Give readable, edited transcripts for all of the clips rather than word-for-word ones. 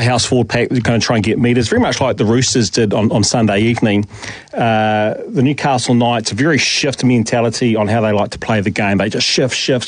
powerhouse forward pack that's going to try and get metres, very much like the Roosters did on Sunday evening. The Newcastle Knights, a very shift mentality on how they like to play the game. They just shift. So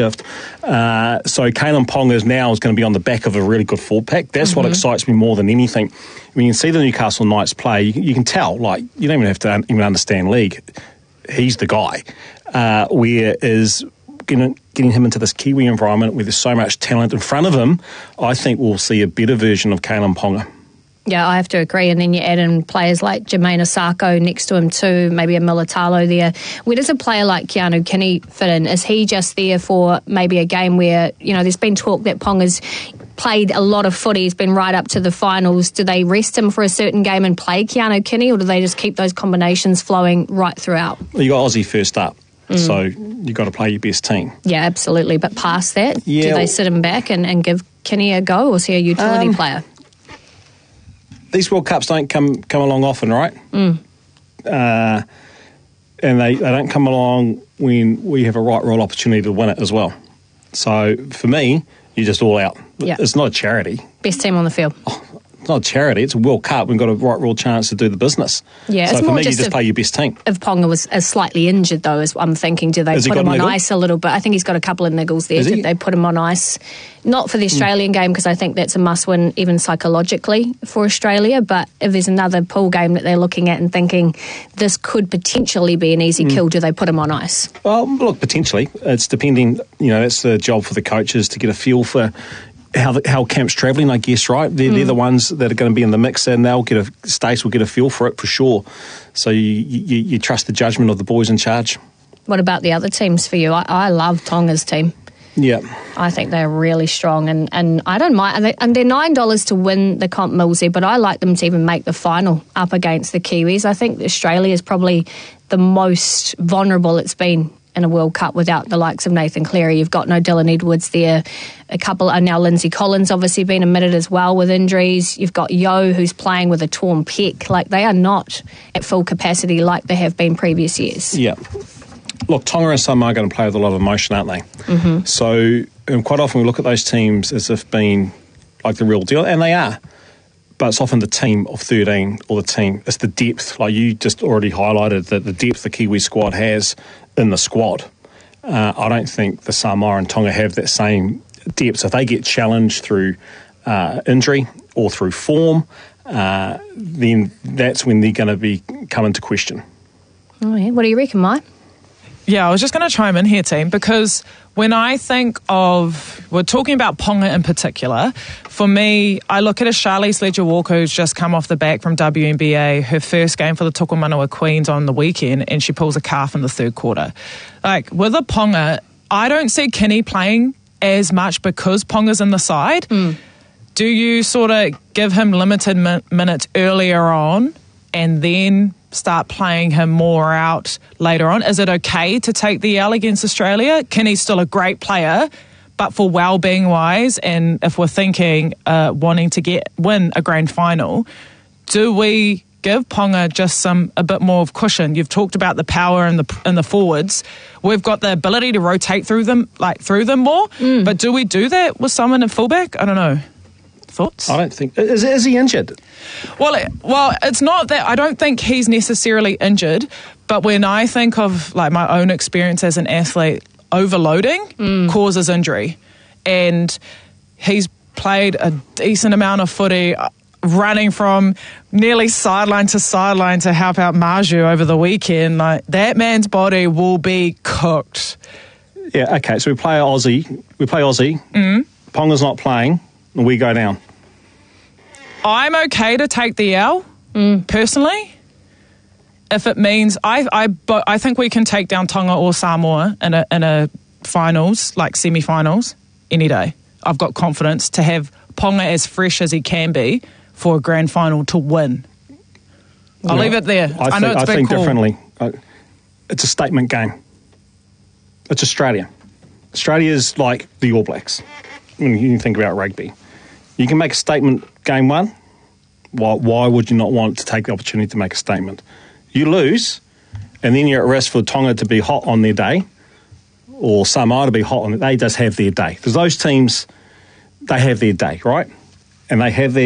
Kalyn Ponga now is going to be on the back of a really good forward pack. That's what excites me more than anything. When you see the Newcastle Knights play, you can tell, like, you don't even have to even understand league. He's the guy. Whereas getting him into this Kiwi environment where there's so much talent in front of him, I think we'll see a better version of Kalyn Ponga. Yeah, I have to agree. And then you add in players like Jermaine Osako next to him too, maybe a Militalo there. Where does a player like Keanu Kinney fit in? Is he just there for maybe a game where, there's been talk that Ponga's played a lot of footy, he's been right up to the finals. Do they rest him for a certain game and play Keanu Kinney, or do they just keep those combinations flowing right throughout? Well, you got Aussie first up. So you've got to play your best team. Yeah, absolutely. But past that, do they sit him back and give Kinney a go, or is he a utility player? These World Cups don't come along often, right? And they don't come along when we have a right roll opportunity to win it as well. So for me, you're just all out. Yep. It's not a charity. Best team on the field. It's not a charity, it's a World Cup. We've got a right real chance to do the business. Yeah, so for me, you just play your best team. If Ponga was slightly injured, though, as I'm thinking, do they put him on ice a little bit? I think he's got a couple of niggles there. Did they put him on ice? Not for the Australian game, because I think that's a must-win even psychologically for Australia, but if there's another pool game that they're looking at and thinking this could potentially be an easy kill, do they put him on ice? Well, look, potentially. It's depending, that's the job for the coaches to get a feel for how camp's travelling, I guess, right? They're the ones that are going to be in the mix, and Stace will get a feel for it for sure. So you trust the judgment of the boys in charge. What about the other teams for you? I love Tonga's team. Yeah. I think they're really strong, and I don't mind. And they're $9 to win the comp, Millsy, but I like them to even make the final up against the Kiwis. I think Australia is probably the most vulnerable it's been in a World Cup without the likes of Nathan Cleary. You've got no Dylan Edwards there. A couple are now Lindsay Collins obviously been omitted as well with injuries. You've got Yo who's playing with a torn pec. Like, they are not at full capacity like they have been previous years. Yeah. Look, Tonga and Samoa are going to play with a lot of emotion, aren't they? Mm-hmm. So quite often we look at those teams as if being like the real deal, and they are. But it's often the team of 13 or the team. It's the depth. Like you just already highlighted, that the depth the Kiwi squad has in the squad. I don't think the Samoa and Tonga have that same depth. So if they get challenged through injury or through form, then that's when they're going to come into question. Oh, yeah. What do you reckon, Mai? Yeah, I was just going to chime in here, team, because when I think we're talking about Ponga in particular, for me, I look at a Charlize Ledger-Walker who's just come off the back from WNBA, her first game for the Tukumanawa Queens on the weekend, and she pulls a calf in the third quarter. Like, with a Ponga, I don't see Kinney playing as much because Ponga's in the side. Do you sort of give him limited minutes earlier on and then start playing him more out later on? Is it okay to take the L against Australia? Kinney's still a great player, but for well-being wise, and if we're thinking wanting to win a grand final, do we give Ponga just a bit more of cushion? You've talked about the power in the forwards. We've got the ability to rotate through them more, but do we do that with someone at fullback? I don't know. Thoughts? I don't think... Is he injured? Well, it's not that. I don't think he's necessarily injured, but when I think of like my own experience as an athlete, overloading causes injury. And he's played a decent amount of footy, running from nearly sideline to help out Maju over the weekend. Like, that man's body will be cooked. Yeah, okay, so we play Aussie. Ponga's not playing, and we go down. I'm okay to take the L, personally, if it means I think we can take down Tonga or Samoa in a finals, like semi-finals, any day. I've got confidence to have Ponga as fresh as he can be for a grand final to win. I'll leave it there. I think differently. It's a statement game. It's Australia. Australia's like the All Blacks when you think about rugby. You can make a statement game one. Why would you not want to take the opportunity to make a statement? You lose, and then you're at risk for Tonga to be hot on their day, or Samoa to be hot on their day. They just have their day. Because those teams, they have their day, right? And they have their